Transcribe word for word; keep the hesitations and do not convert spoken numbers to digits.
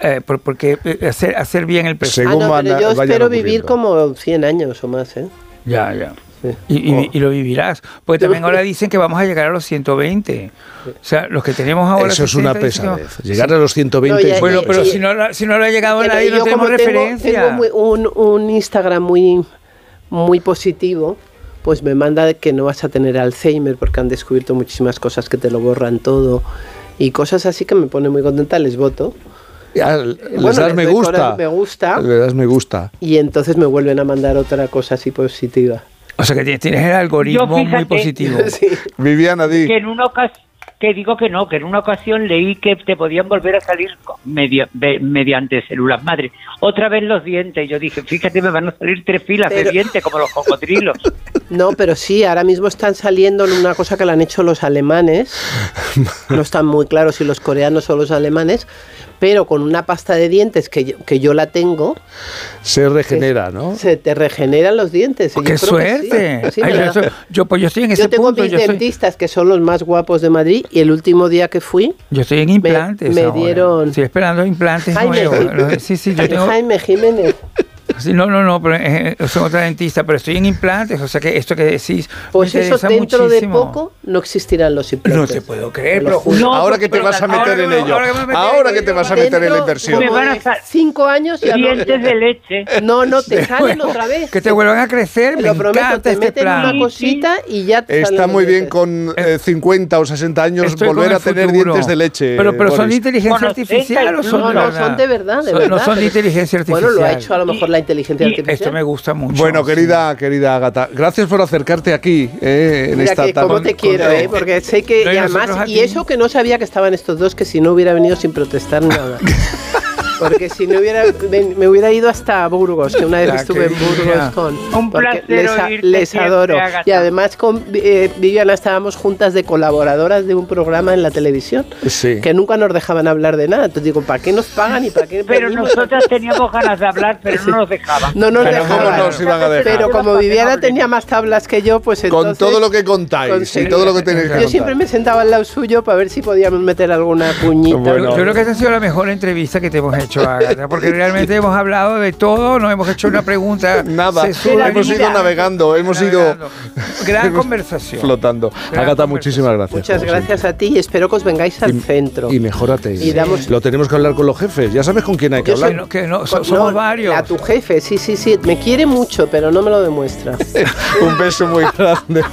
eh, por, porque hacer, hacer bien el proceso. Según ah, no, van, pero yo espero vivir ocurriendo. como cien años o más, ¿eh? Ya, ya. Sí. Y, y, Oh. y lo vivirás. Porque también ahora dicen que vamos a llegar a los ciento veinte. O sea, los que tenemos ahora... Eso es una sesenta, dicen que- pesadez. Llegar a los ciento veinte No, ya- es Bueno, Y- pero y- si no, lo- si no lo ha llegado Pero nadie, yo no tenemos como tengo- referencia. Tengo muy- un, un Instagram muy, muy positivo, pues me manda de que no vas a tener Alzheimer porque han descubierto muchísimas cosas que te lo borran todo y cosas así que me pone muy contenta, les voto. Ya, les Bueno, das les me doy gusta. cora- me gusta. Le das me gusta. Y entonces me vuelven a mandar otra cosa así positiva. O sea, que tienes, tienes el algoritmo Yo, fíjate, muy positivo. Sí. Viviana, di. Que en una ocasión, que digo que no, que en una ocasión leí que te podían volver a salir con- medio, de- mediante células madre. Otra vez los dientes. Yo dije, fíjate, me van a salir tres filas Pero- de dientes como los cocodrilos. No, pero sí, ahora mismo están saliendo en una cosa que la han hecho los alemanes. No están muy claros si los coreanos o los alemanes, pero con una pasta de dientes que yo, que yo la tengo, Se regenera, ¿no? se te regeneran los dientes. Y ¡Oh, ¡Qué yo creo que sí. suerte! Sí, Ay, me yo, la- soy- yo, pues yo estoy en ese yo tengo punto. mis Yo, soy, dentistas que son los más guapos de Madrid y el último día que fui, yo estoy en implantes. me ahora. dieron- Estoy esperando implantes Jaime, nuevos. Sí, sí, yo tengo. Jaime Jiménez, Sí, no, no, no, pero eh, soy otra dentista, pero estoy en implantes. O sea que esto que decís. pues me eso interesa dentro muchísimo. de poco no existirán los No implantes. te puedo creer, Te lo pero juro. No, Ahora que te pero vas a ahora meter que en me- ello. ahora que me meteré Ahora en que te ello, vas a meter en la Dentro inversión. Me como van a de sa- cinco años ya no, Dientes de leche. no, no te salen Bueno, otra vez. Que te vuelvan a crecer, Te me lo prometo, encanta te este meten plan. una cosita y ya te Está salen muy los bien dientes. con eh, cincuenta o sesenta años Estoy con volver el a tener futuro. dientes de leche. Pero, pero son de Boris. inteligencia Bueno, artificial o son No, de no, verdad. son de verdad, de Son- verdad. No son de pero- inteligencia artificial. Bueno, lo ha hecho a lo mejor la inteligencia Y artificial. Esto me gusta mucho. Bueno, sí. querida, querida Agata, gracias por acercarte aquí eh, en Mira esta que tarde. cómo te con- quiero, con- ¿eh? Porque sé que... No, y y además, nosotros y aquí- eso que no sabía que estaban estos dos, que si no hubiera venido sin protestar nada. Porque si no hubiera... ven- me hubiera ido hasta Burgos, que una vez Ya, estuve en querida. Burgos con... Un porque placer les, a- oírte les siempre, adoro. Ágata. Y además con eh, Viviana estábamos juntas de colaboradoras de un programa en la televisión. Sí. Que nunca nos dejaban hablar de nada. Entonces digo, ¿para qué nos pagan y para qué Pero venimos? nosotras teníamos ganas de hablar, pero no nos dejaban. No nos Pero dejaban. ¿cómo nos iban a dejar? Pero como Viviana tenía más tablas que yo, pues Con entonces... todo lo que contáis y conseguí- todo lo que tenéis que Yo contar. siempre me sentaba al lado suyo para ver si podíamos meter alguna puñita. Bueno. Yo creo que esta ha sido la mejor entrevista que te hemos hecho, Ágata, porque realmente hemos hablado de todo, no hemos hecho una pregunta. Nada, sesuda, hemos ni ido nada. navegando, hemos ido Navegando. Gran hemos conversación. flotando. Gran Agata, conversación. muchísimas gracias. Muchas como gracias a ti y espero que os vengáis al siempre. centro. Y mejórate. Y damos- Lo tenemos que hablar con los jefes. Ya sabes con quién hay que Yo soy- hablar. Que no, que no, so- Con- somos no, varios. A tu jefe, sí, sí, sí. Me quiere mucho, pero no me lo demuestra. Un beso muy grande.